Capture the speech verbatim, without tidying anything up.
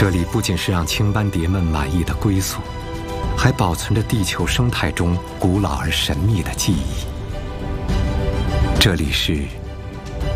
这里不仅是让青斑蝶们满意的归宿，还保存着地球生态中古老而神秘的记忆。这里是